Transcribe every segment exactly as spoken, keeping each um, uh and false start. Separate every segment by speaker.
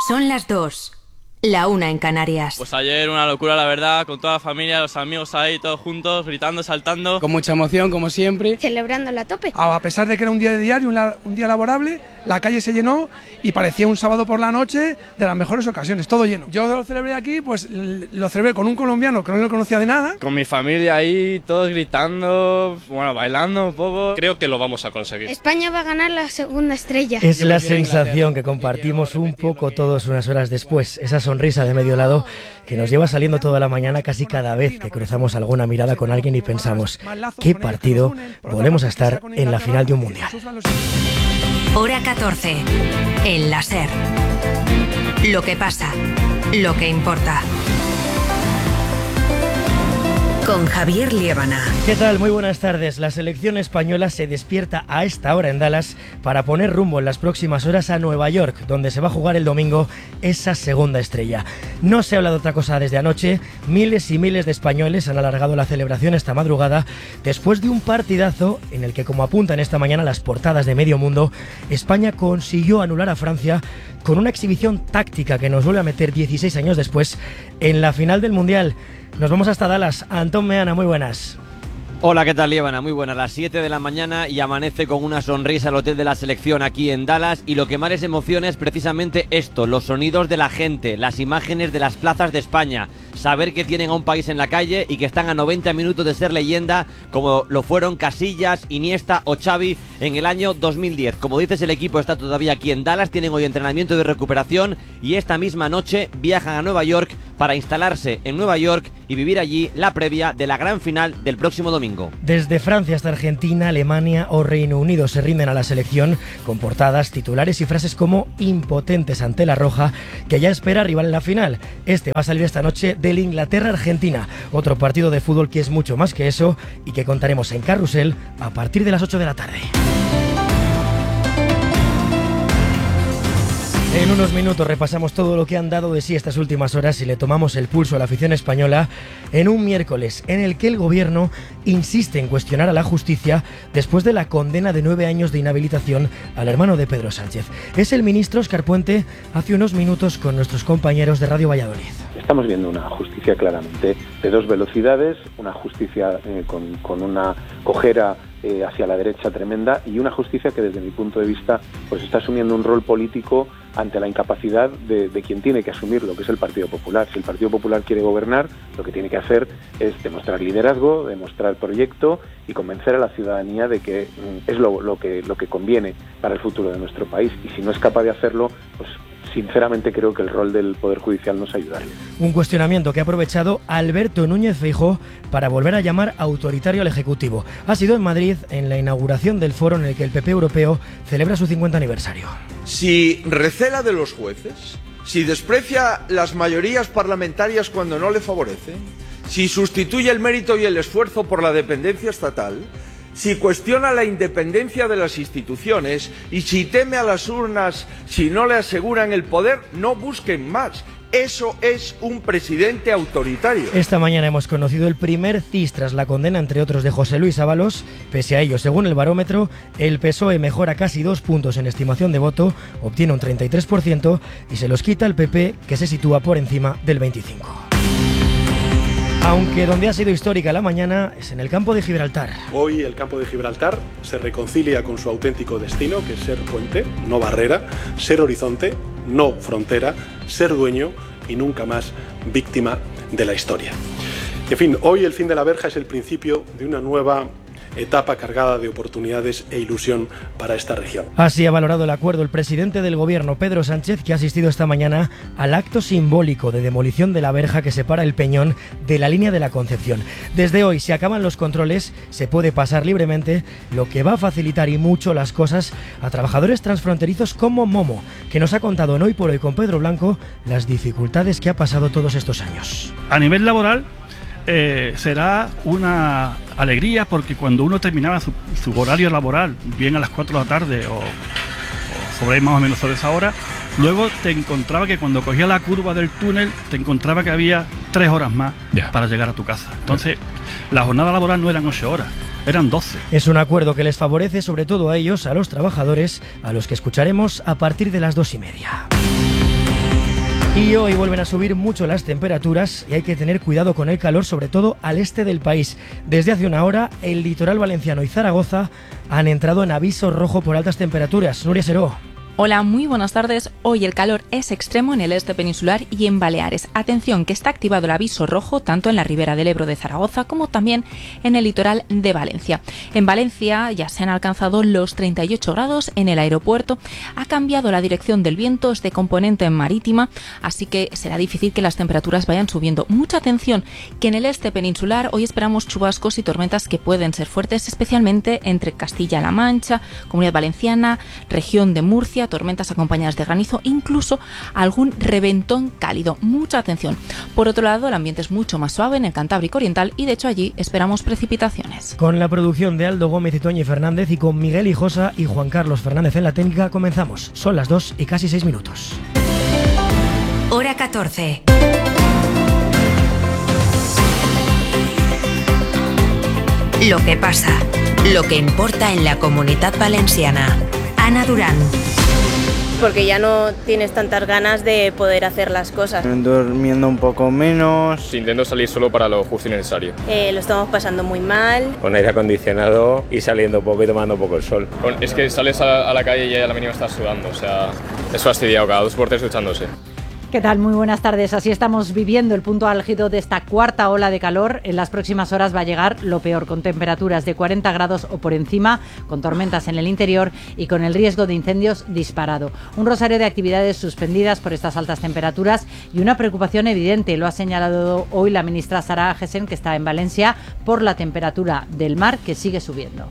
Speaker 1: Son las dos, la una en Canarias.
Speaker 2: Pues ayer una locura, la verdad, con toda la familia, los amigos ahí, todos juntos, gritando, saltando.
Speaker 3: Con mucha emoción, como siempre.
Speaker 4: Celebrando la tope.
Speaker 5: A pesar de que era un día de diario, un, la, un día laborable, la calle se llenó y parecía un sábado por la noche de las mejores ocasiones, todo lleno. Yo lo celebré aquí, pues lo celebré con un colombiano que no lo conocía de nada.
Speaker 2: Con mi familia ahí, todos gritando, bueno, bailando un poco.
Speaker 6: Creo que lo vamos a conseguir.
Speaker 4: España va a ganar la segunda estrella.
Speaker 7: Es la sensación que compartimos un poco todos unas horas después. Esa sonrisa de medio lado que nos lleva saliendo toda la mañana casi cada vez que cruzamos alguna mirada con alguien y pensamos, ¿qué partido volvemos a estar en la final de un mundial?
Speaker 1: Hora catorce, en la SER. Lo que pasa, lo que importa. Con Javier Liébana.
Speaker 7: ¿Qué tal? Muy buenas tardes. La selección española se despierta a esta hora en Dallas para poner rumbo en las próximas horas a Nueva York, donde se va a jugar el domingo esa segunda estrella. No se habla de otra cosa desde anoche. Miles y miles de españoles han alargado la celebración esta madrugada después de un partidazo en el que, como apuntan esta mañana las portadas de medio mundo, España consiguió anular a Francia con una exhibición táctica que nos vuelve a meter dieciséis años después en la final del Mundial. Nos vamos hasta Dallas. Antón Meana, muy buenas.
Speaker 8: Hola, ¿qué tal, Liébana? Muy buenas. Las siete de la mañana y amanece con una sonrisa el hotel de la selección aquí en Dallas, y lo que más les emociona es precisamente esto, los sonidos de la gente, las imágenes de las plazas de España, saber que tienen a un país en la calle y que están a noventa minutos de ser leyenda, como lo fueron Casillas, Iniesta o Xavi en el año dos mil diez. Como dices, el equipo está todavía aquí en Dallas, tienen hoy entrenamiento de recuperación y esta misma noche viajan a Nueva York para instalarse en Nueva York y vivir allí la previa de la gran final del próximo domingo.
Speaker 7: Desde Francia hasta Argentina, Alemania o Reino Unido se rinden a la selección con portadas, titulares y frases como impotentes ante la roja, que ya espera rival en la final. Este va a salir esta noche del Inglaterra-Argentina, otro partido de fútbol que es mucho más que eso y que contaremos en Carrusel a partir de las ocho de la tarde. En unos minutos repasamos todo lo que han dado de sí estas últimas horas y le tomamos el pulso a la afición española en un miércoles en el que el gobierno insiste en cuestionar a la justicia después de la condena de nueve años de inhabilitación al hermano de Pedro Sánchez. Es el ministro Óscar Puente hace unos minutos con nuestros compañeros de Radio Valladolid.
Speaker 9: Estamos viendo una justicia claramente de dos velocidades, una justicia eh, con, con una cojera eh, hacia la derecha tremenda y una justicia que desde mi punto de vista pues está asumiendo un rol político ante la incapacidad de, de quien tiene que asumirlo, que es el Partido Popular. Si el Partido Popular quiere gobernar, lo que tiene que hacer es demostrar liderazgo, demostrar proyecto y convencer a la ciudadanía de que mm, es lo, lo, que, lo que conviene para el futuro de nuestro país. Y si no es capaz de hacerlo, pues sinceramente creo que el rol del Poder Judicial nos ayudaría.
Speaker 7: Un cuestionamiento que ha aprovechado Alberto Núñez Feijóo para volver a llamar autoritario al Ejecutivo. Ha sido en Madrid, en la inauguración del foro en el que el P P europeo celebra su cincuenta aniversario.
Speaker 10: Si recela de los jueces, si desprecia las mayorías parlamentarias cuando no le favorecen, si sustituye el mérito y el esfuerzo por la dependencia estatal, si cuestiona la independencia de las instituciones y si teme a las urnas si no le aseguran el poder, no busquen más. Eso es un presidente autoritario.
Speaker 7: Esta mañana hemos conocido el primer C I S tras la condena, entre otros, de José Luis Ábalos. Pese a ello, según el barómetro, el P S O E mejora casi dos puntos en estimación de voto, obtiene un treinta y tres por ciento y se los quita el P P, que se sitúa por encima del veinticinco por ciento. Aunque donde ha sido histórica la mañana es en el campo de Gibraltar.
Speaker 11: Hoy el campo de Gibraltar se reconcilia con su auténtico destino, que es ser puente, no barrera, ser horizonte, no frontera, ser dueño y nunca más víctima de la historia. En fin, hoy el fin de la verja es el principio de una nueva etapa cargada de oportunidades e ilusión para esta región.
Speaker 7: Así ha valorado el acuerdo el presidente del gobierno, Pedro Sánchez, que ha asistido esta mañana al acto simbólico de demolición de la verja que separa el Peñón de la línea de la Concepción. Desde hoy, si acaban los controles, se puede pasar libremente, lo que va a facilitar y mucho las cosas a trabajadores transfronterizos como Momo, que nos ha contado en Hoy por Hoy con Pedro Blanco las dificultades que ha pasado todos estos años.
Speaker 12: A nivel laboral, Eh, será una alegría, porque cuando uno terminaba su, su horario laboral, bien a las cuatro de la tarde o, o sobre más o menos sobre esa hora, luego te encontraba que cuando cogía la curva del túnel, te encontraba que había tres horas más yeah. para llegar a tu casa. Entonces, yeah. la jornada laboral no eran ocho horas, eran doce.
Speaker 7: Es un acuerdo que les favorece sobre todo a ellos, a los trabajadores, a los que escucharemos a partir de las dos y media. Y hoy vuelven a subir mucho las temperaturas y hay que tener cuidado con el calor, sobre todo al este del país. Desde hace una hora, el litoral valenciano y Zaragoza han entrado en aviso rojo por altas temperaturas. Nuria Seró.
Speaker 3: Hola, muy buenas tardes. Hoy el calor es extremo en el este peninsular y en Baleares. Atención, que está activado el aviso rojo tanto en la ribera del Ebro de Zaragoza como también en el litoral de Valencia. En Valencia ya se han alcanzado los treinta y ocho grados en el aeropuerto. Ha cambiado la dirección del viento, es de componente marítima, así que será difícil que las temperaturas vayan subiendo. Mucha atención, que en el este peninsular hoy esperamos chubascos y tormentas que pueden ser fuertes, especialmente entre Castilla-La Mancha, Comunidad Valenciana, región de Murcia, tormentas acompañadas de granizo, incluso algún reventón cálido. Mucha atención. Por otro lado, el ambiente es mucho más suave en el Cantábrico Oriental y de hecho allí esperamos precipitaciones.
Speaker 7: Con la producción de Aldo Gómez y Toñi Fernández y con Miguel Hijosa y Juan Carlos Fernández en la técnica comenzamos. Son las dos y casi seis minutos.
Speaker 1: Hora catorce. Lo que pasa, lo que importa en la Comunidad Valenciana. Ana Durán.
Speaker 6: Porque ya no tienes tantas ganas de poder hacer las cosas.
Speaker 13: Durmiendo un poco menos.
Speaker 14: Intento salir solo para lo justo y necesario.
Speaker 6: Eh, lo estamos pasando muy mal.
Speaker 15: Con aire acondicionado y saliendo poco y tomando poco el sol.
Speaker 14: Es que sales a, a la calle y ya a la mínima estás sudando, o sea, es fastidiado, cada dos por tres duchándose.
Speaker 16: ¿Qué tal? Muy buenas tardes. Así estamos viviendo el punto álgido de esta cuarta ola de calor. En las próximas horas va a llegar lo peor, con temperaturas de cuarenta grados o por encima, con tormentas en el interior y con el riesgo de incendios disparado. Un rosario de actividades suspendidas por estas altas temperaturas y una preocupación evidente. Lo ha señalado hoy la ministra Sara Agesen, que está en Valencia, por la temperatura del mar que sigue subiendo.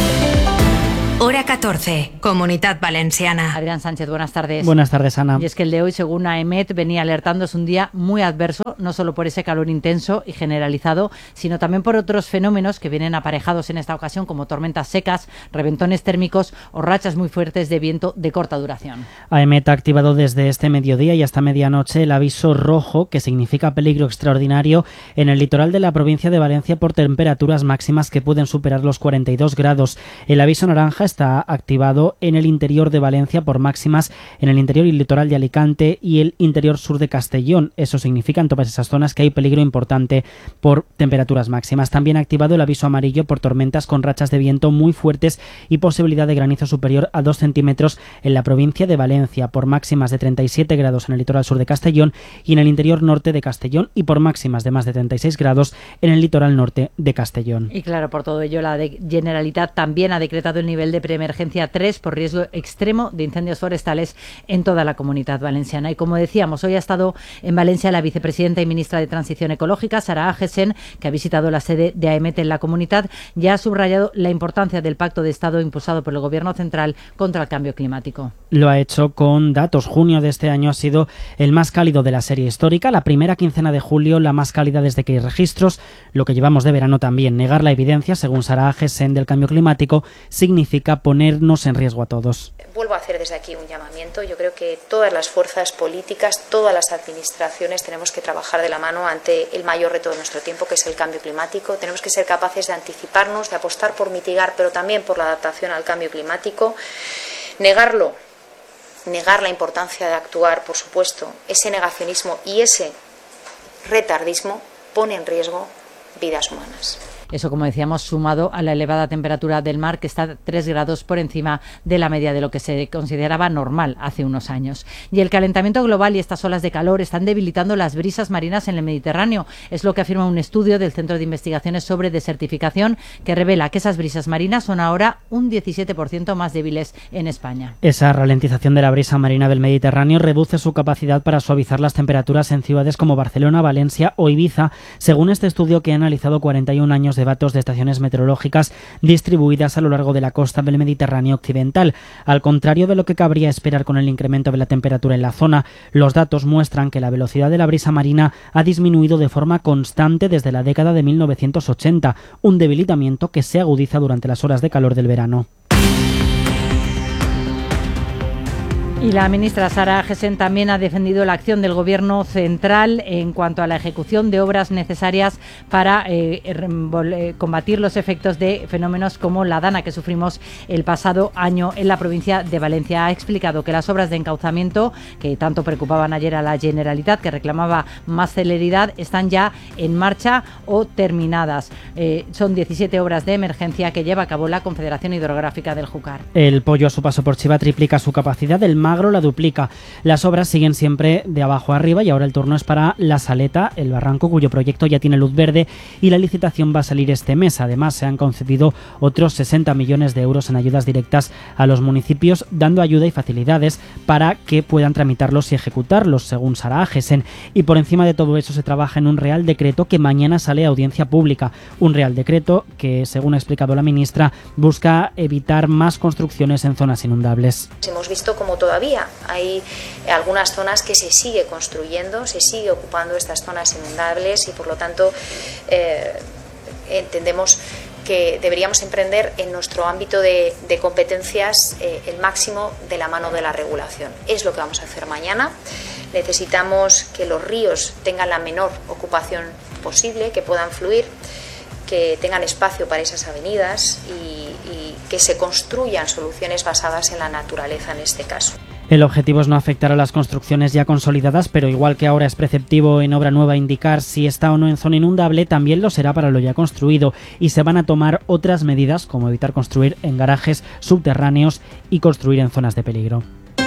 Speaker 1: Hora catorce, Comunidad Valenciana.
Speaker 16: Adrián Sánchez, buenas tardes.
Speaker 17: Buenas tardes, Ana.
Speaker 16: Y es que el de hoy, según AEMET, venía alertando, es un día muy adverso, no solo por ese calor intenso y generalizado, sino también por otros fenómenos que vienen aparejados en esta ocasión, como tormentas secas, reventones térmicos o rachas muy fuertes de viento de corta duración.
Speaker 17: AEMET ha activado desde este mediodía y hasta medianoche el aviso rojo, que significa peligro extraordinario, en el litoral de la provincia de Valencia por temperaturas máximas que pueden superar los cuarenta y dos grados. El aviso naranja está activado en el interior de Valencia por máximas en el interior y litoral de Alicante y el interior sur de Castellón. Eso significa en todas esas zonas que hay peligro importante por temperaturas máximas. También ha activado el aviso amarillo por tormentas con rachas de viento muy fuertes y posibilidad de granizo superior a dos centímetros en la provincia de Valencia, por máximas de treinta y siete grados en el litoral sur de Castellón y en el interior norte de Castellón, y por máximas de más de treinta y seis grados en el litoral norte de Castellón.
Speaker 16: Y claro, por todo ello, la de Generalitat también ha decretado el nivel de preemergencia tres por riesgo extremo de incendios forestales en toda la Comunidad Valenciana. Y como decíamos, hoy ha estado en Valencia la vicepresidenta y ministra de Transición Ecológica, Sara Agesen, que ha visitado la sede de AEMET en la comunidad, y ha subrayado la importancia del pacto de Estado impulsado por el Gobierno central contra el cambio climático.
Speaker 17: Lo ha hecho con datos. Junio de este año ha sido el más cálido de la serie histórica. La primera quincena de julio, la más cálida desde que hay registros. Lo que llevamos de verano también. Negar la evidencia, según Sara Agesen, del cambio climático significa ponernos en riesgo a todos.
Speaker 18: Vuelvo a hacer desde aquí un llamamiento. Yo creo que todas las fuerzas políticas, todas las administraciones tenemos que trabajar de la mano ante el mayor reto de nuestro tiempo, que es el cambio climático. Tenemos que ser capaces de anticiparnos, de apostar por mitigar, pero también por la adaptación al cambio climático. Negarlo, negar la importancia de actuar, por supuesto, ese negacionismo y ese retardismo pone en riesgo vidas humanas.
Speaker 16: Eso, como decíamos, sumado a la elevada temperatura del mar, que está tres grados por encima de la media de lo que se consideraba normal hace unos años. Y el calentamiento global y estas olas de calor están debilitando las brisas marinas en el Mediterráneo. Es lo que afirma un estudio del Centro de Investigaciones sobre Desertificación, que revela que esas brisas marinas son ahora un diecisiete por ciento más débiles en España.
Speaker 17: Esa ralentización de la brisa marina del Mediterráneo reduce su capacidad para suavizar las temperaturas en ciudades como Barcelona, Valencia o Ibiza, según este estudio, que ha analizado cuarenta y un años de datos de estaciones meteorológicas distribuidas a lo largo de la costa del Mediterráneo occidental. Al contrario de lo que cabría esperar con el incremento de la temperatura en la zona, los datos muestran que la velocidad de la brisa marina ha disminuido de forma constante desde la década de mil novecientos ochenta, un debilitamiento que se agudiza durante las horas de calor del verano.
Speaker 16: Y la ministra Sara Agesen también ha defendido la acción del Gobierno central en cuanto a la ejecución de obras necesarias para eh, combatir los efectos de fenómenos como la dana que sufrimos el pasado año en la provincia de Valencia. Ha explicado que las obras de encauzamiento, que tanto preocupaban ayer a la Generalitat, que reclamaba más celeridad, están ya en marcha o terminadas. Eh, son diecisiete obras de emergencia que lleva a cabo la Confederación Hidrográfica del Júcar.
Speaker 17: El Pollo a su paso por Chiva triplica su capacidad, el Magro la duplica. Las obras siguen siempre de abajo a arriba y ahora el turno es para La Saleta, el barranco, cuyo proyecto ya tiene luz verde y la licitación va a salir este mes. Además, se han concedido otros sesenta millones de euros en ayudas directas a los municipios, dando ayuda y facilidades para que puedan tramitarlos y ejecutarlos, según Sara Agesen. Y por encima de todo eso se trabaja en un Real Decreto que mañana sale a audiencia pública. Un Real Decreto que, según ha explicado la ministra, busca evitar más construcciones en zonas inundables.
Speaker 18: Hemos visto como todavía hay algunas zonas que se sigue construyendo, se sigue ocupando estas zonas inundables y por lo tanto eh, entendemos que deberíamos emprender en nuestro ámbito de, de competencias eh, el máximo de la mano de la regulación. Es lo que vamos a hacer mañana. Necesitamos que los ríos tengan la menor ocupación posible, que puedan fluir, que tengan espacio para esas avenidas y, y que se construyan soluciones basadas en la naturaleza en este caso.
Speaker 17: El objetivo es no afectar a las construcciones ya consolidadas, pero igual que ahora es preceptivo en obra nueva indicar si está o no en zona inundable, también lo será para lo ya construido y se van a tomar otras medidas como evitar construir en garajes subterráneos y construir en zonas de peligro.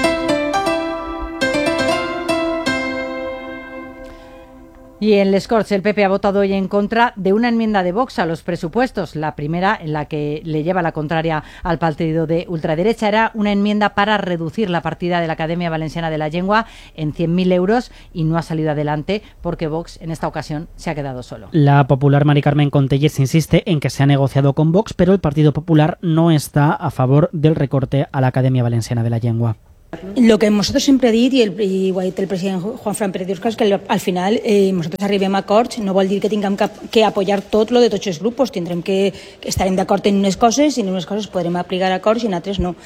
Speaker 16: Y en Les Corts, el P P ha votado hoy en contra de una enmienda de Vox a los presupuestos. La primera, en la que le lleva la contraria al partido de ultraderecha, era una enmienda para reducir la partida de la Academia Valenciana de la Llengua en cien mil euros y no ha salido adelante porque Vox en esta ocasión se ha quedado solo.
Speaker 17: La popular Mari Carmen Contelles insiste en que se ha negociado con Vox, pero el Partido Popular no está a favor del recorte a la Academia Valenciana de la Llengua.
Speaker 19: Lo que nosotros siempre he dit i, el, i ho ha dit el president Juanfran Pérez Diosca és que al final eh, nosaltres arribem a acords, no vol dir que tinguem que, que apoyar tot lo de tots els grups, tindrem que, que estarem d'acord en unes coses i en unes coses podrem aplicar acords i en altres no.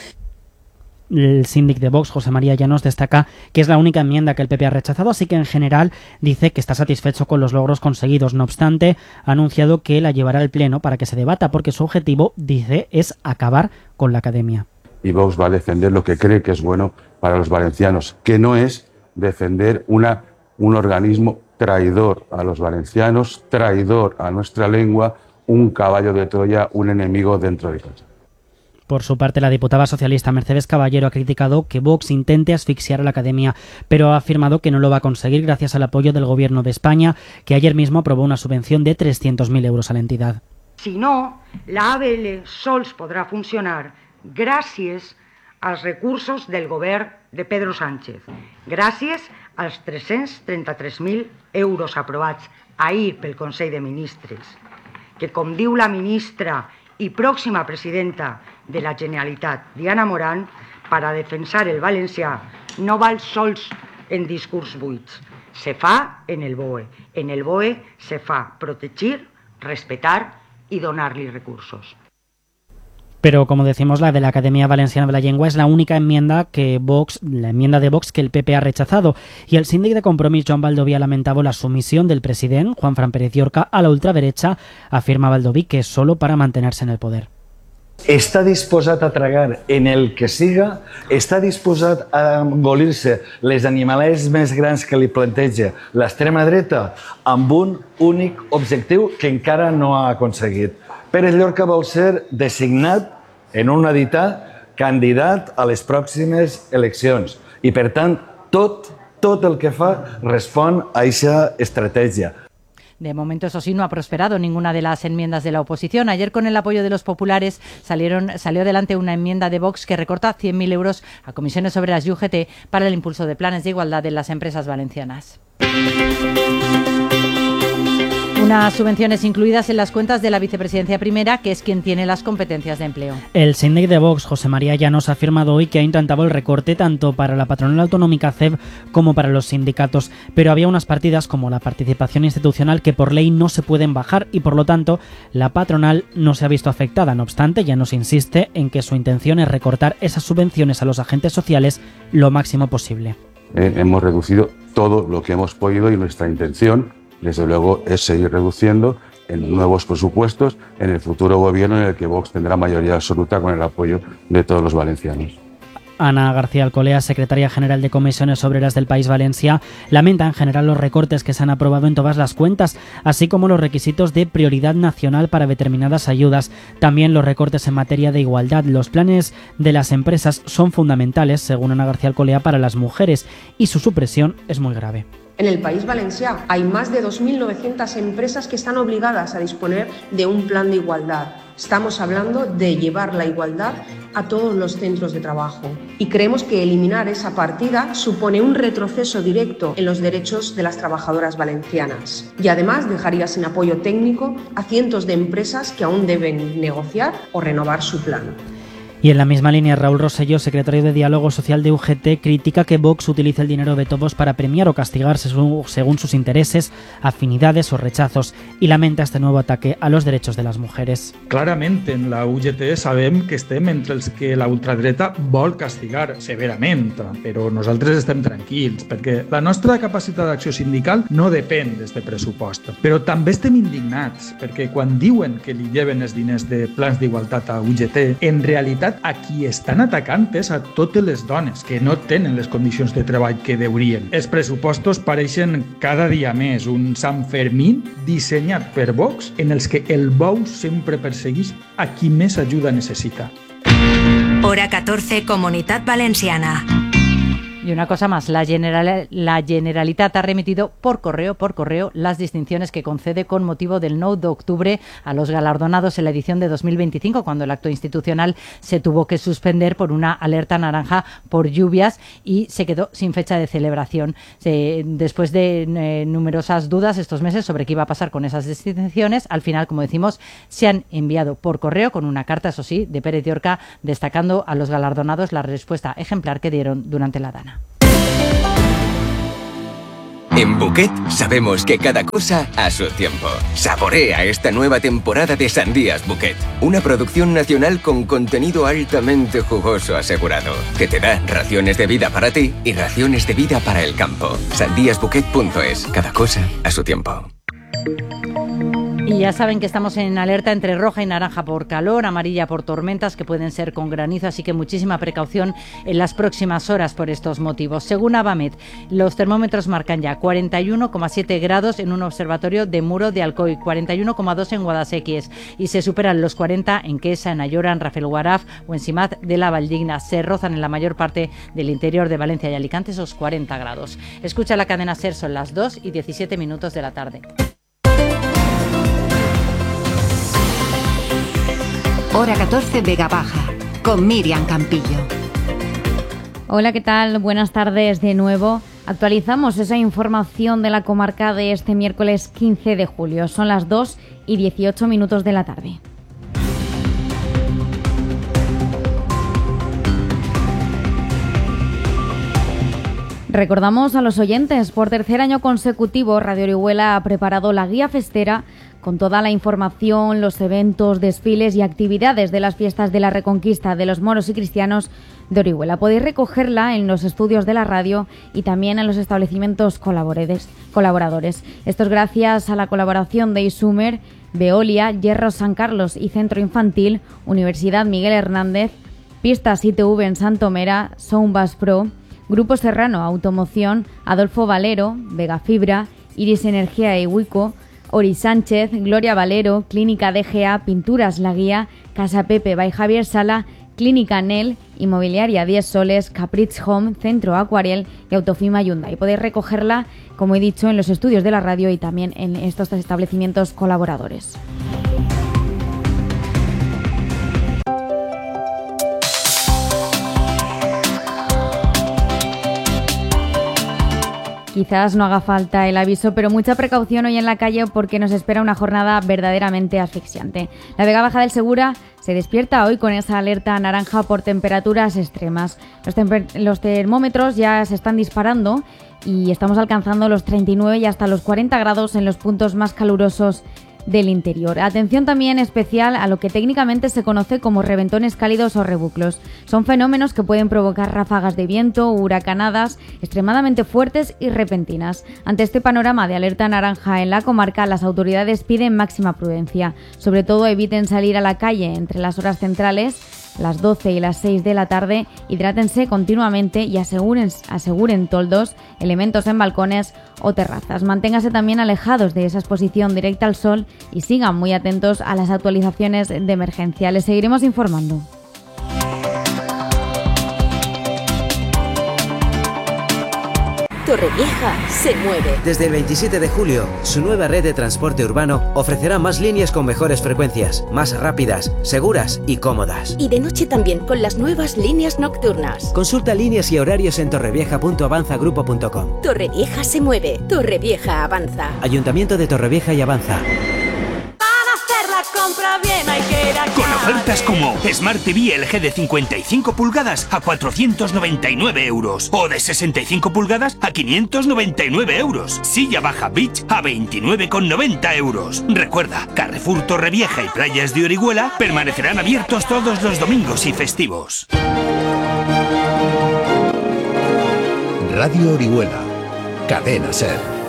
Speaker 17: El síndic de Vox, José María Llanos, destaca que es la única enmienda que el P P ha rechazado, así que en general dice que está satisfecho con los logros conseguidos. No obstante, ha anunciado que la llevará al Pleno para que se debata, porque su objetivo, dice, es acabar con la Academia.
Speaker 20: Y Vox va a defender lo que cree que es bueno para los valencianos, que no es defender una, un organismo traidor a los valencianos, traidor a nuestra lengua, un caballo de Troya, un enemigo dentro de casa.
Speaker 17: Por su parte, la diputada socialista Mercedes Caballero ha criticado que Vox intente asfixiar a la Academia, pero ha afirmado que no lo va a conseguir gracias al apoyo del Gobierno de España, que ayer mismo aprobó una subvención de trescientos mil euros a la entidad.
Speaker 21: Si no, la A B L sols podrà funcionar gràcies als recursos del govern de Pedro Sánchez, gràcies als tres-cents trenta-tres mil euros aprovats ahir pel Consell de Ministres, que, com diu la ministra i pròxima presidenta de la Generalitat, Diana Morant, per a defensar el valencià no val sols en discurs buits, se fa en el B O E. En el B O E se fa protegir, respetar i donar-li recursos.
Speaker 17: Pero, como decimos, la de la Academia Valenciana de la Llengua es la única enmienda que Vox, la enmienda de Vox que el P P ha rechazado. Y el síndic de Compromís, Joan Baldoví, ha lamentado la sumisión del presidente, Juanfran Pérez Diosca, a la ultraderecha. Afirma Baldoví que es solo para mantenerse en el poder.
Speaker 22: Està disposat a tragar en el que siga, està disposat a engolir-se les animalets més grans que li planteja l'extrema dreta amb un únic objectiu que encara no ha aconseguit. Pérez Llorca vol ser designat en una dita candidat a les pròximes eleccions i, per tant, tot, tot el que fa respon a aquesta estratègia.
Speaker 16: De momento, eso sí, no ha prosperado ninguna de las enmiendas de la oposición. Ayer, con el apoyo de los populares, salieron, salió adelante una enmienda de Vox que recorta cien mil euros a Comisiones Obreras y U G T para el impulso de planes de igualdad en las empresas valencianas. Unas subvenciones incluidas en las cuentas de la vicepresidencia primera, que es quien tiene las competencias de empleo.
Speaker 17: El síndic de Vox, José María Llanos, ha afirmado hoy que ha intentado el recorte tanto para la patronal autonómica C E B como para los sindicatos, pero había unas partidas como la participación institucional que por ley no se pueden bajar y por lo tanto la patronal no se ha visto afectada. No obstante, Llanos insiste en que su intención es recortar esas subvenciones a los agentes sociales lo máximo posible.
Speaker 20: Eh, hemos reducido todo lo que hemos podido y nuestra intención, desde luego, es seguir reduciendo en nuevos presupuestos en el futuro gobierno en el que Vox tendrá mayoría absoluta con el apoyo de todos los valencianos.
Speaker 17: Ana García Alcolea, secretaria general de Comisiones Obreras del País Valencia, lamenta en general los recortes que se han aprobado en todas las cuentas, así como los requisitos de prioridad nacional para determinadas ayudas. También los recortes en materia de igualdad. Los planes de las empresas son fundamentales, según Ana García Alcolea, para las mujeres y su supresión es muy grave.
Speaker 2: En el País Valencià hay más de dos mil novecientas empresas que están obligadas a disponer de un plan de igualdad. Estamos hablando de llevar la igualdad a todos los centros de trabajo y creemos que eliminar esa partida supone un retroceso directo en los derechos de las trabajadoras valencianas y además dejaría sin apoyo técnico a cientos de empresas que aún deben negociar o renovar su plan.
Speaker 17: Y en la misma línea, Raúl Rosselló, secretario de Diálogo Social de U G T, critica que Vox utilice el dinero de todos para premiar o castigar según sus intereses, afinidades o rechazos, y lamenta este nuevo ataque a los derechos de las mujeres.
Speaker 5: Clarament, en la U G T sabem que estem entre els que la ultradreta vol castigar severament, però nosaltres estem tranquils, perquè la nostra capacitat d'acció sindical no depèn d'este pressupost. Però també estem indignats, perquè quan diuen que li lleven els diners de plans d'igualtat a U G T, en realitat a qui estan atacant és a totes les dones que no tenen les condicions de treball que deurien. Els pressupostos pareixen cada dia més un Sant Fermín dissenyat per Vox en els que el bou sempre persegueix a qui més ajuda necessita.
Speaker 1: Hora catorce, Comunitat Valenciana.
Speaker 16: Y una cosa más, la, General, la Generalitat ha remitido por correo, por correo las distinciones que concede con motivo del nueve de octubre a los galardonados en la edición de dos mil veinticinco, cuando el acto institucional se tuvo que suspender por una alerta naranja por lluvias y se quedó sin fecha de celebración. Se, después de eh, numerosas dudas estos meses sobre qué iba a pasar con esas distinciones, al final, como decimos, se han enviado por correo con una carta, eso sí, de Pérez Llorca, destacando a los galardonados la respuesta ejemplar que dieron durante la Dana.
Speaker 23: En Bouquet sabemos que cada cosa a su tiempo. Saborea esta nueva temporada de Sandías Bouquet, una producción nacional con contenido altamente jugoso asegurado, que te da raciones de vida para ti y raciones de vida para el campo. sandías bouquet punto es, cada cosa a su tiempo.
Speaker 16: Y ya saben que estamos en alerta entre roja y naranja por calor, amarilla por tormentas que pueden ser con granizo, así que muchísima precaución en las próximas horas por estos motivos. Según Avamet, los termómetros marcan ya cuarenta y uno coma siete grados en un observatorio de Muro de Alcoy, cuarenta y uno coma dos en Guadasséquies y se superan los cuarenta en Quesa, en Ayora, en Rafelguaraf o en Simat de la Valldigna. Se rozan en la mayor parte del interior de Valencia y Alicante esos cuarenta grados. Escucha la cadena SER, son las dos y diecisiete minutos de la tarde.
Speaker 1: Hora catorce, Vega Baja, con Miriam Campillo.
Speaker 24: Hola, ¿qué tal? Buenas tardes de nuevo. Actualizamos esa información de la comarca de este miércoles quince de julio. Son las dos y dieciocho minutos de la tarde. Recordamos a los oyentes, por tercer año consecutivo, Radio Orihuela ha preparado la guía festera con toda la información, los eventos, desfiles y actividades de las fiestas de la Reconquista de los moros y cristianos de Orihuela. Podéis recogerla en los estudios de la radio y también en los establecimientos colaboradores. Esto es gracias a la colaboración de Isumer, Veolia, Hierro San Carlos y Centro Infantil, Universidad Miguel Hernández, Pistas I T V en Santomera, Soundbass Pro, Grupo Serrano Automoción, Adolfo Valero, Vega Fibra, Iris Energía e Iwico, Ori Sánchez, Gloria Valero, Clínica D G A, Pinturas La Guía, Casa Pepe by Javier Sala, Clínica Nel, Inmobiliaria diez Soles, Caprice Home, Centro Acuarel y Autofima Hyundai. Podéis recogerla, como he dicho, en los estudios de la radio y también en estos establecimientos colaboradores. Quizás no haga falta el aviso, pero mucha precaución hoy en la calle porque nos espera una jornada verdaderamente asfixiante. La Vega Baja del Segura se despierta hoy con esa alerta naranja por temperaturas extremas. Los, temper- los termómetros ya se están disparando y estamos alcanzando los treinta y nueve y hasta los cuarenta grados en los puntos más calurosos del interior. Atención también especial a lo que técnicamente se conoce como reventones cálidos o rebuclos. Son fenómenos que pueden provocar ráfagas de viento o huracanadas extremadamente fuertes y repentinas. Ante este panorama de alerta naranja en la comarca, las autoridades piden máxima prudencia. Sobre todo eviten salir a la calle entre las horas centrales, las doce y las seis de la tarde, hidrátense continuamente y aseguren, aseguren toldos, elementos en balcones o terrazas. Manténgase también alejados de esa exposición directa al sol y sigan muy atentos a las actualizaciones de emergencia. Les seguiremos informando.
Speaker 4: Torrevieja se mueve. Desde el veintisiete de julio, su nueva red de transporte urbano ofrecerá más líneas con mejores frecuencias, más rápidas, seguras y cómodas. Y de noche también con las nuevas líneas nocturnas. Consulta líneas y horarios en torrevieja punto avanza grupo punto com. Torrevieja se mueve. Torrevieja avanza. Ayuntamiento de Torrevieja y Avanza.
Speaker 8: Compra bien, hay que ir a
Speaker 9: con ofertas como Smart T V L G de cincuenta y cinco pulgadas a cuatrocientos noventa y nueve euros o de sesenta y cinco pulgadas a quinientos noventa y nueve euros. Silla baja Beach a veintinueve con noventa euros. Recuerda, Carrefour Torrevieja y Playas de Orihuela permanecerán abiertos todos los domingos y festivos.
Speaker 10: Radio Orihuela, Cadena SER.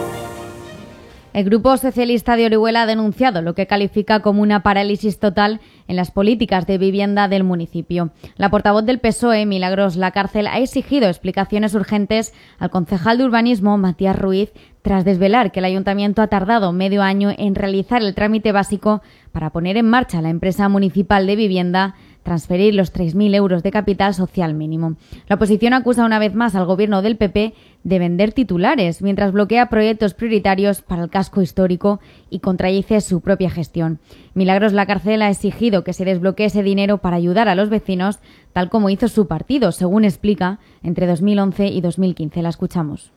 Speaker 24: El Grupo Socialista de Orihuela ha denunciado lo que califica como una parálisis total en las políticas de vivienda del municipio. La portavoz del P S O E, Milagros Lacárcel, ha exigido explicaciones urgentes al concejal de urbanismo, Matías Ruiz, tras desvelar que el ayuntamiento ha tardado medio año en realizar el trámite básico para poner en marcha la empresa municipal de vivienda, transferir los tres mil euros de capital social mínimo. La oposición acusa una vez más al gobierno del P P de vender titulares, mientras bloquea proyectos prioritarios para el casco histórico y contradice su propia gestión. Milagros Lacárcel ha exigido que se desbloquee ese dinero para ayudar a los vecinos, tal como hizo su partido, según explica, entre dos mil once y dos mil quince. La escuchamos.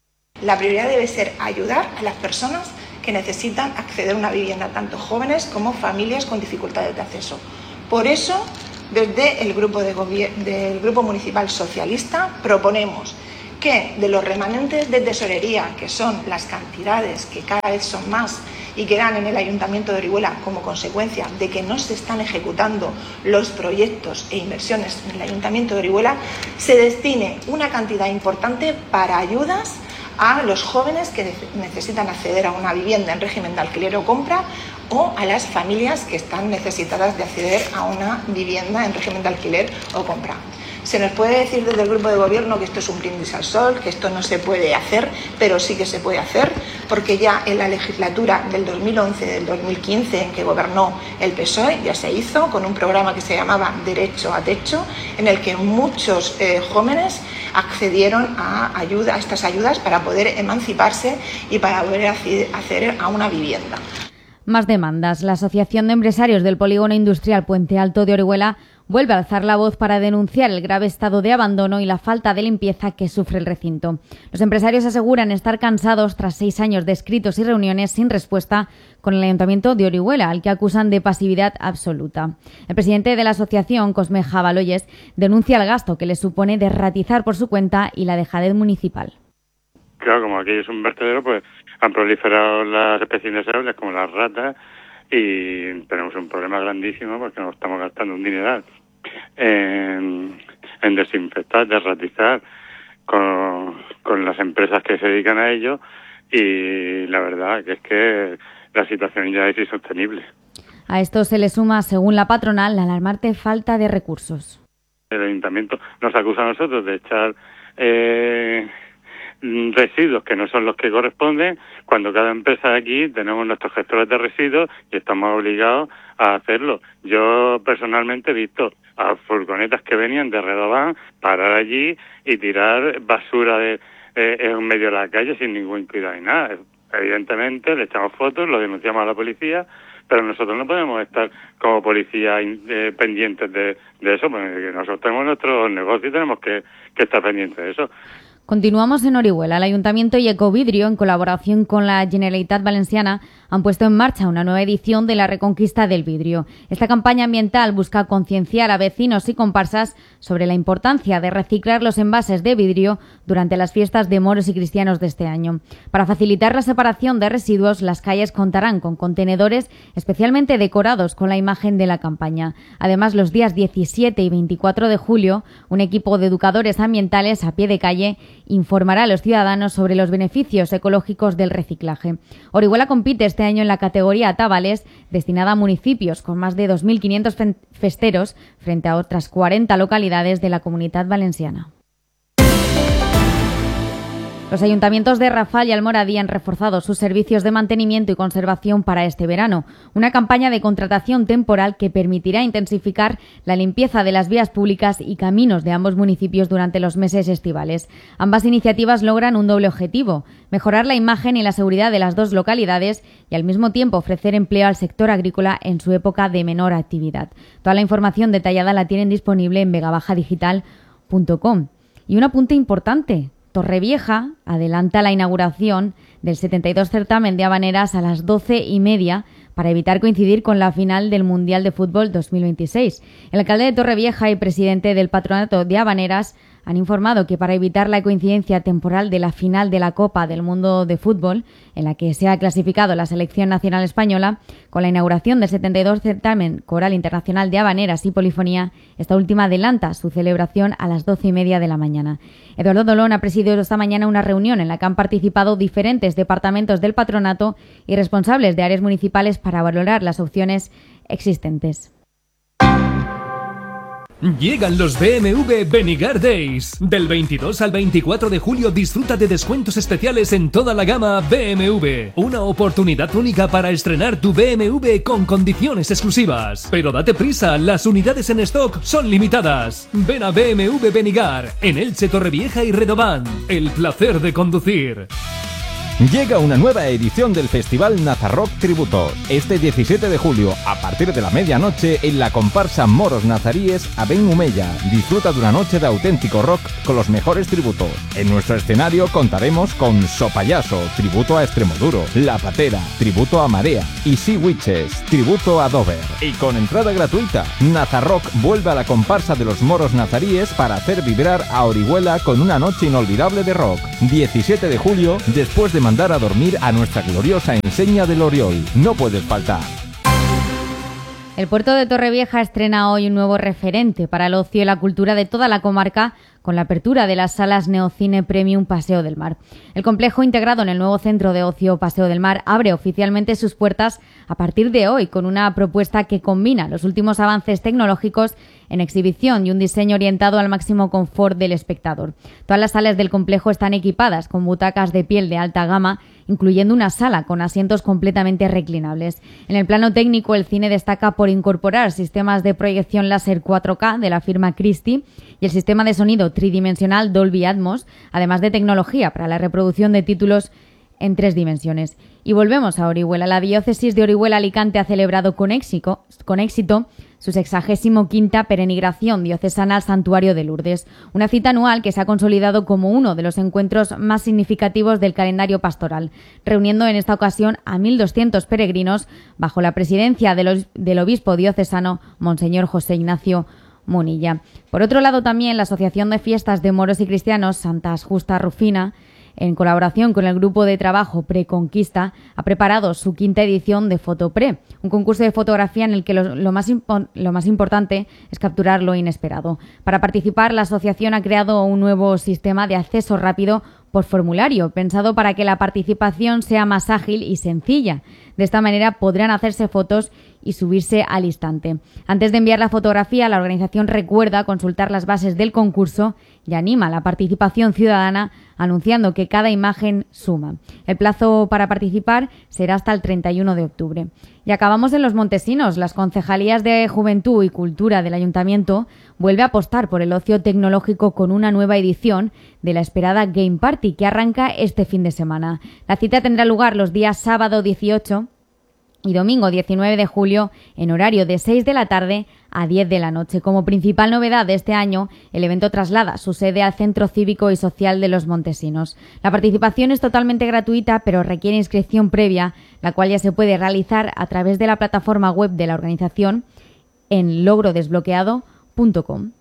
Speaker 25: La prioridad debe ser ayudar a las personas que necesitan acceder a una vivienda, tanto jóvenes como familias con dificultades de acceso. Por eso, desde el grupo, de del grupo Municipal Socialista proponemos que de los remanentes de tesorería, que son las cantidades que cada vez son más y que dan en el Ayuntamiento de Orihuela como consecuencia de que no se están ejecutando los proyectos e inversiones en el Ayuntamiento de Orihuela, se destine una cantidad importante para ayudas a los jóvenes que necesitan acceder a una vivienda en régimen de alquiler o compra, o a las familias que están necesitadas de acceder a una vivienda en régimen de alquiler o compra. Se nos puede decir desde el grupo de gobierno que esto es un brindis al sol, que esto no se puede hacer, pero sí que se puede hacer, porque ya en la legislatura del dos mil once, del dos mil quince, en que gobernó el P S O E, ya se hizo con un programa que se llamaba Derecho a Techo, en el que muchos eh, jóvenes accedieron a, ayuda, a estas ayudas para poder emanciparse y para poder acceder a una vivienda.
Speaker 24: Más demandas. La Asociación de Empresarios del Polígono Industrial Puente Alto de Orihuela vuelve a alzar la voz para denunciar el grave estado de abandono y la falta de limpieza que sufre el recinto. Los empresarios aseguran estar cansados tras seis años de escritos y reuniones sin respuesta con el Ayuntamiento de Orihuela, al que acusan de pasividad absoluta. El presidente de la asociación, Cosme Jabaloyes, denuncia el gasto que le supone derratizar por su cuenta y la dejadez municipal.
Speaker 26: Claro, como aquí es un vertedero, pues han proliferado las especies indeseables como las ratas y tenemos un problema grandísimo porque nos estamos gastando un dineral en, en desinfectar, derratizar con, con las empresas que se dedican a ello, y la verdad que es que la situación ya es insostenible.
Speaker 24: A esto se le suma, según la patronal, la alarmante falta de recursos.
Speaker 26: El ayuntamiento nos acusa a nosotros de echar eh, residuos que no son los que corresponden, cuando cada empresa de aquí tenemos nuestros gestores de residuos y estamos obligados a hacerlo. Yo personalmente he visto a furgonetas que venían de Redobán parar allí y tirar basura de, eh, en medio de la calle sin ningún cuidado y nada. Evidentemente le echamos fotos, lo denunciamos a la policía, pero nosotros no podemos estar como policía eh, pendientes de, de eso, porque nosotros tenemos nuestro negocio y tenemos que, que estar pendientes de eso.
Speaker 24: Continuamos en Orihuela. El Ayuntamiento y Ecovidrio, en colaboración con la Generalitat Valenciana, han puesto en marcha una nueva edición de la Reconquista del Vidrio. Esta campaña ambiental busca concienciar a vecinos y comparsas sobre la importancia de reciclar los envases de vidrio durante las fiestas de moros y cristianos de este año. Para facilitar la separación de residuos, las calles contarán con contenedores especialmente decorados con la imagen de la campaña. Además, los días diecisiete y veinticuatro de julio, un equipo de educadores ambientales a pie de calle informará a los ciudadanos sobre los beneficios ecológicos del reciclaje. Orihuela compite este año en la categoría Tabales, destinada a municipios con más de dos mil quinientos festeros, frente a otras cuarenta localidades de la Comunidad Valenciana. Los ayuntamientos de Rafal y Almoradí han reforzado sus servicios de mantenimiento y conservación para este verano, una campaña de contratación temporal que permitirá intensificar la limpieza de las vías públicas y caminos de ambos municipios durante los meses estivales. Ambas iniciativas logran un doble objetivo: mejorar la imagen y la seguridad de las dos localidades y al mismo tiempo ofrecer empleo al sector agrícola en su época de menor actividad. Toda la información detallada la tienen disponible en vegabajadigital punto com. Y un apunte importante: Torrevieja adelanta la inauguración del setenta y dos certamen de habaneras a las doce y media para evitar coincidir con la final del Mundial de Fútbol dos mil veintiséis. El alcalde de Torrevieja y presidente del Patronato de Habaneras han informado que para evitar la coincidencia temporal de la final de la Copa del Mundo de Fútbol, en la que se ha clasificado la selección nacional española, con la inauguración del setenta y dos certamen Coral Internacional de Habaneras y Polifonía, esta última adelanta su celebración a las doce y media de la mañana. Eduardo Dolón ha presidido esta mañana una reunión en la que han participado diferentes departamentos del patronato y responsables de áreas municipales para valorar las opciones existentes.
Speaker 3: Llegan los B M W Benigar Days. Del veintidós al veinticuatro de julio disfruta de descuentos especiales en toda la gama B M W. Una oportunidad única para estrenar tu B M W con condiciones exclusivas. Pero date prisa, las unidades en stock son limitadas. Ven a B M W Benigar, en Elche, Torrevieja y Redován. El placer de conducir.
Speaker 7: Llega una nueva edición del Festival Nazarrock Tributo. Este diecisiete de julio, a partir de la medianoche, en la comparsa Moros Nazaríes a Ben Humeya. Disfruta de una noche de auténtico rock con los mejores tributos. En nuestro escenario contaremos con Sopayaso, tributo a Extremoduro, La Patera, tributo a Marea y Sea Witches, tributo a Dover. Y con entrada gratuita, Nazarrock vuelve a la comparsa de los Moros Nazaríes para hacer vibrar a Orihuela con una noche inolvidable de rock. diecisiete de julio, después de mandar a dormir a nuestra gloriosa enseña del Oriol. No puedes faltar.
Speaker 24: El puerto de Torrevieja estrena hoy un nuevo referente para el ocio y la cultura de toda la comarca, con la apertura de las salas Neocine Premium Paseo del Mar. El complejo, integrado en el nuevo centro de ocio Paseo del Mar, abre oficialmente sus puertas a partir de hoy con una propuesta que combina los últimos avances tecnológicos en exhibición y un diseño orientado al máximo confort del espectador. Todas las salas del complejo están equipadas con butacas de piel de alta gama, incluyendo una sala con asientos completamente reclinables. En el plano técnico, el cine destaca por incorporar sistemas de proyección láser cuatro K de la firma Christie y el sistema de sonido tridimensional Dolby Atmos, además de tecnología para la reproducción de títulos en tres dimensiones. Y volvemos a Orihuela. La diócesis de Orihuela-Alicante ha celebrado con éxito, con éxito su sexagésimo quinta peregrinación diocesana al Santuario de Lourdes, una cita anual que se ha consolidado como uno de los encuentros más significativos del calendario pastoral, reuniendo en esta ocasión a mil doscientos peregrinos bajo la presidencia del, del obispo diocesano Monseñor José Ignacio Munilla. Por otro lado, también la Asociación de Fiestas de Moros y Cristianos Santas Justa Rufina, en colaboración con el grupo de trabajo Preconquista, ha preparado su quinta edición de Fotopre, un concurso de fotografía en el que lo, lo, más impo- lo más importante es capturar lo inesperado. Para participar, la asociación ha creado un nuevo sistema de acceso rápido por formulario, pensado para que la participación sea más ágil y sencilla. De esta manera podrán hacerse fotos y subirse al instante. Antes de enviar la fotografía, la organización recuerda consultar las bases del concurso y anima a la participación ciudadana, anunciando que cada imagen suma. El plazo para participar será hasta el treinta y uno de octubre. Y acabamos en Los Montesinos. Las concejalías de Juventud y Cultura del Ayuntamiento vuelve a apostar por el ocio tecnológico con una nueva edición de la esperada Game Party, que arranca este fin de semana. La cita tendrá lugar los días sábado dieciocho y domingo diecinueve de julio en horario de seis de la tarde a diez de la noche. Como principal novedad de este año, el evento traslada su sede al Centro Cívico y Social de los Montesinos. La participación es totalmente gratuita, pero requiere inscripción previa, la cual ya se puede realizar a través de la plataforma web de la organización en logrodesbloqueado punto com.